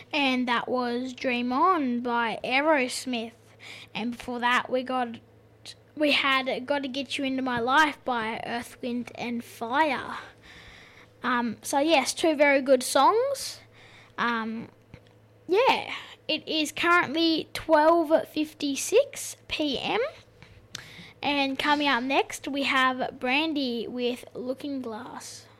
And that was Dream On by Aerosmith. And before that, we had Got to Get You Into My Life by Earth, Wind and Fire. So yes, two very good songs. It is currently 12:56 p.m. And coming up next, we have Brandy with Looking Glass.